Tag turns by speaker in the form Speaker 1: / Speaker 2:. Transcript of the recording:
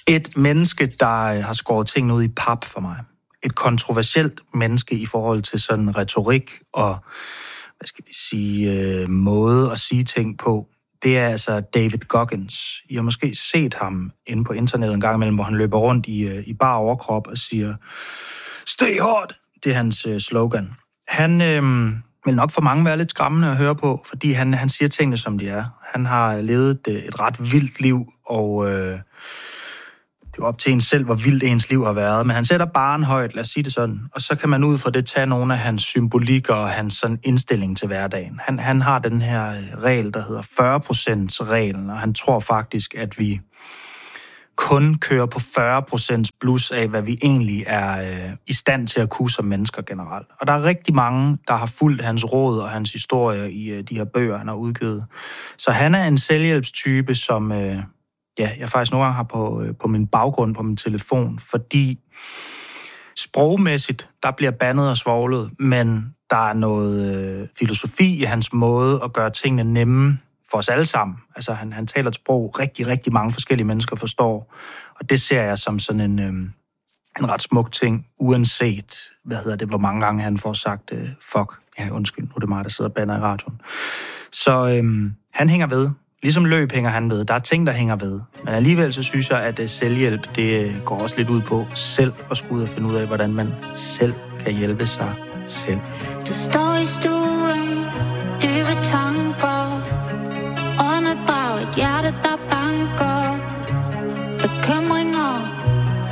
Speaker 1: Et menneske, der har skåret tingene ud i pap for mig. Et kontroversielt menneske i forhold til sådan retorik og, hvad skal vi sige, måde at sige ting på. Det er altså David Goggins. I har måske set ham inde på internettet en gang imellem, hvor han løber rundt i bar overkrop og siger, stay hard! Det er hans slogan. Han vil nok for mange være lidt skræmmende at høre på, fordi han siger tingene, som de er. Han har levet et ret vildt liv, og det er op til en selv, hvor vildt ens liv har været. Men han sætter barren højt, lad os sige det sådan. Og så kan man ud fra det tage nogle af hans symbolikker og hans sådan indstilling til hverdagen. Han har den her regel, der hedder 40%-reglen, og han tror faktisk, at vi kun kører på 40% plus af, hvad vi egentlig er i stand til at kunne som mennesker generelt. Og der er rigtig mange, der har fulgt hans råd og hans historie i de her bøger, han har udgivet. Så han er en selvhjælpstype, som jeg faktisk nogle gange har på min baggrund på min telefon, fordi sprogmæssigt, der bliver bandet og svovlet, men der er noget filosofi i hans måde at gøre tingene nemme for os alle sammen. Altså, han taler et sprog, rigtig, rigtig mange forskellige mennesker forstår, og det ser jeg som sådan en ret smuk ting, uanset, hvor mange gange han får sagt, fuck, ja, undskyld, nu er det mig, der sidder og bander i radioen. Så han hænger ved. Ligesom løb hænger han ved. Der er ting, der hænger ved. Men alligevel så synes jeg, at selvhjælp, det går også lidt ud på selv at skulle ud og finde ud af, hvordan man selv kan hjælpe sig selv.
Speaker 2: Du står i stuen, dybe tanker, åndedrag, et hjerte, der